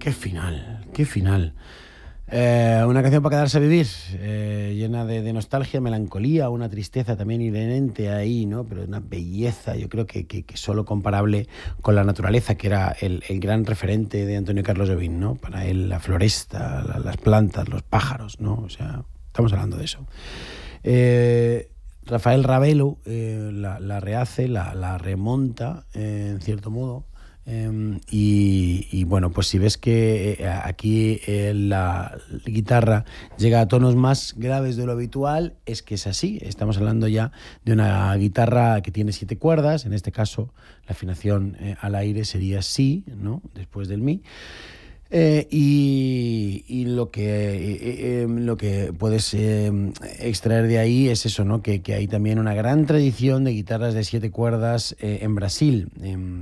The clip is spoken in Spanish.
Qué final, qué final. Una canción para quedarse a vivir, llena de nostalgia, melancolía, una tristeza también inherente ahí, ¿no? Pero una belleza, yo creo que solo comparable con la naturaleza, que era el gran referente de Antonio Carlos Jobim, ¿no? Para él la floresta, las plantas, los pájaros, ¿no? O sea, estamos hablando de eso. Rafael Ravelo la rehace, la remonta, en cierto modo. Y bueno, pues si ves que aquí la guitarra llega a tonos más graves de lo habitual, es que es así. Estamos hablando ya de una guitarra que tiene 7 cuerdas, en este caso la afinación al aire sería si, ¿no? Después del mi. Y lo que puedes extraer de ahí es eso, ¿no? Que hay también una gran tradición de guitarras de 7 cuerdas en Brasil.